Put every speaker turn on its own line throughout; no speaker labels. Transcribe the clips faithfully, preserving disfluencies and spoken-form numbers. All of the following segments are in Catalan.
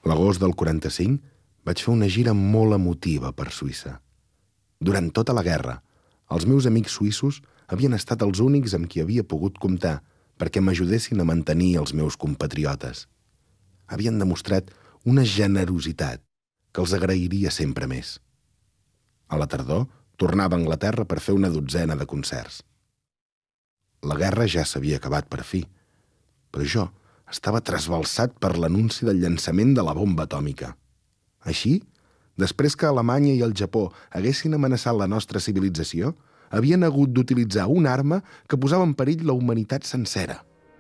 L'agost del quaranta-cinc vaig fer una gira molt emotiva per Suïssa. Durant tota la guerra, els meus amics suïssos havien estat els únics amb qui havia pogut comptar perquè m'ajudessin a mantenir els meus compatriotes. Havien demostrat una generositat que els agrairia sempre més. A la tardor, tornava a Anglaterra per fer una dotzena de concerts. La guerra ja s'havia acabat per fi, però jo estava trasbalsat per l'anunci del llançament de la bomba atòmica. Així, després que Alemanya i el Japó haguessin amenaçat la nostra civilització, havien hagut d'utilitzar una arma que posava en perill la humanitat sencera.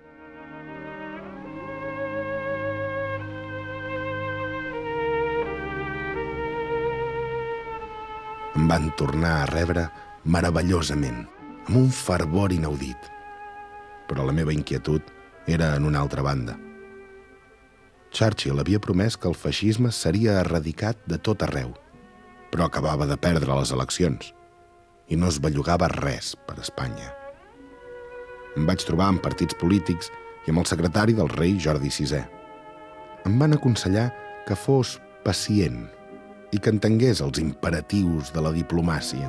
Em van tornar a rebre meravellosament, amb un fervor inaudit. Però la meva inquietud era en una altra banda. Churchill havia promès que el feixisme seria erradicat de tot arreu, però acabava de perdre les eleccions i no es bellugava res per Espanya. Em vaig trobar amb partits polítics i amb el secretari del rei Jordi sisè. Em van aconsellar que fos pacient i que entengués els imperatius de la diplomàcia.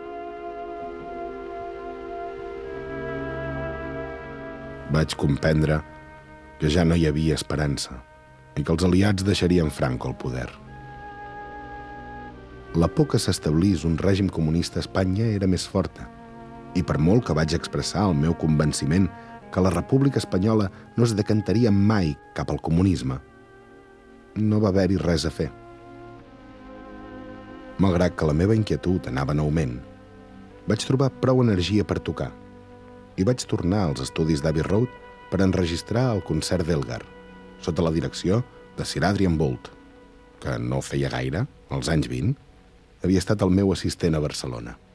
Vaig comprendre que ja no hi havia esperança i que els aliats deixarien Franco al poder. La por que s'establís un règim comunista a Espanya era més forta, i per molt que vaig expressar el meu convenciment que la República Espanyola no es decantaria mai cap al comunisme, no va haver-hi res a fer. Malgrat que la meva inquietud anava en augment, vaig trobar prou energia per tocar i vaig tornar als estudis d'Abbey Road per enregistrar el concert d'Elgar, sota la direcció de Sir Adrian Boult, que no feia gaire, als anys vint, havia estat el meu assistent a Barcelona.